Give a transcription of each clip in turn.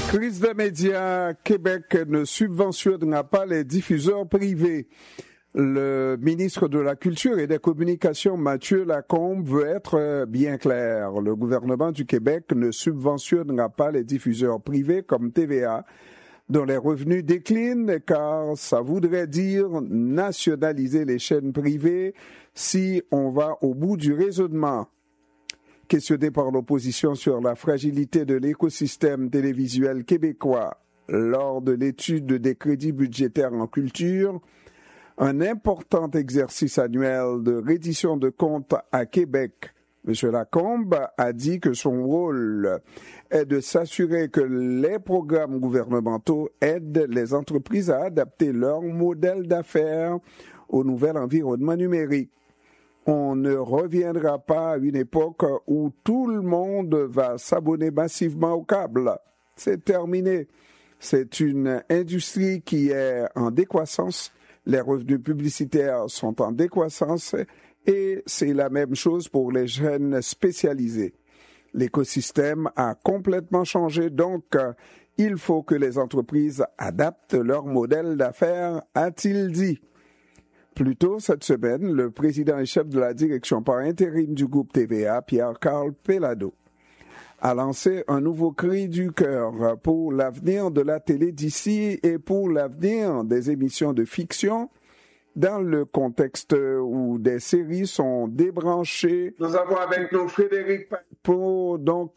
Crise des médias, Québec ne subventionnera pas les diffuseurs privés. Le ministre de la Culture et des Communications, Mathieu Lacombe, veut être bien clair. Le gouvernement du Québec ne subventionnera pas les diffuseurs privés comme TVA, dont les revenus déclinent, car ça voudrait dire nationaliser les chaînes privées si on va au bout du raisonnement. Questionné par l'opposition sur la fragilité de l'écosystème télévisuel québécois lors de l'étude des crédits budgétaires en culture, un important exercice annuel de reddition de comptes à Québec, M. Lacombe a dit que son rôle est de s'assurer que les programmes gouvernementaux aident les entreprises à adapter leur modèle d'affaires au nouvel environnement numérique. On ne reviendra pas à une époque où tout le monde va s'abonner massivement au câble. C'est terminé. C'est une industrie qui est en décroissance. Les revenus publicitaires sont en décroissance et c'est la même chose pour les chaînes spécialisées. L'écosystème a complètement changé, donc il faut que les entreprises adaptent leur modèle d'affaires, a-t-il dit. Plus tôt cette semaine, le président et chef de la direction par intérim du groupe TVA, Pierre-Carl Pellado, a lancé un nouveau cri du cœur pour l'avenir de la télé d'ici et pour l'avenir des émissions de fiction dans le contexte où des séries sont débranchées. Nous avons avec nous Frédéric pour donc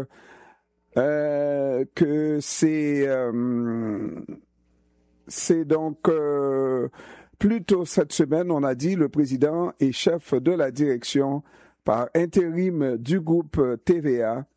que c'est donc plus tôt cette semaine, on a dit, le président et chef de la direction par intérim du groupe TVA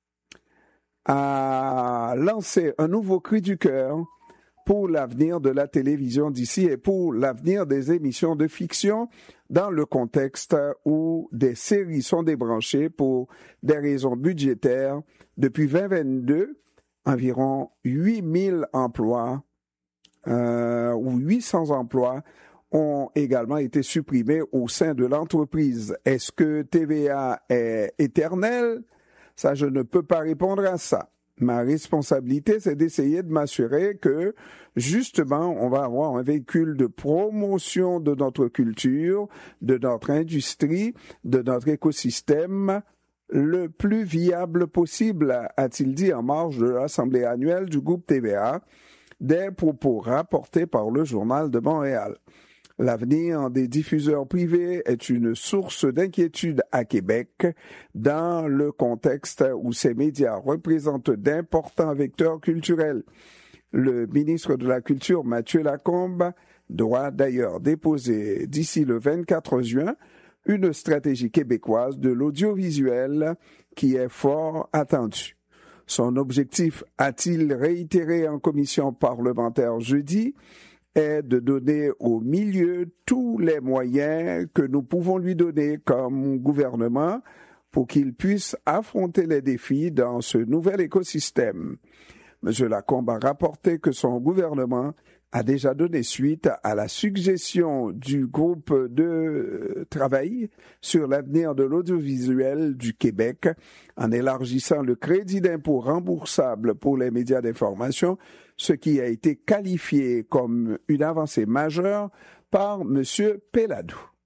a lancé un nouveau cri du cœur pour l'avenir de la télévision d'ici et pour l'avenir des émissions de fiction dans le contexte où des séries sont débranchées pour des raisons budgétaires. Depuis 2022, environ 8000 emplois où 800 emplois ont également été supprimés au sein de l'entreprise. Est-ce que TVA est éternelle? Ça, je ne peux pas répondre à ça. Ma responsabilité, c'est d'essayer de m'assurer que, justement, on va avoir un véhicule de promotion de notre culture, de notre industrie, de notre écosystème, le plus viable possible, a-t-il dit en marge de l'Assemblée annuelle du groupe TVA, des propos rapportés par le Journal de Montréal. L'avenir des diffuseurs privés est une source d'inquiétude à Québec dans le contexte où ces médias représentent d'importants vecteurs culturels. Le ministre de la Culture, Mathieu Lacombe, doit d'ailleurs déposer d'ici le 24 juin une stratégie québécoise de l'audiovisuel qui est fort attendue. Son objectif, a-t-il réitéré en commission parlementaire jeudi, est de donner au milieu tous les moyens que nous pouvons lui donner comme gouvernement pour qu'il puisse affronter les défis dans ce nouvel écosystème. M. Lacombe a rapporté que son gouvernement a déjà donné suite à la suggestion du groupe de travail sur l'avenir de l'audiovisuel du Québec en élargissant le crédit d'impôt remboursable pour les médias d'information, ce qui a été qualifié comme une avancée majeure par M. Pellado.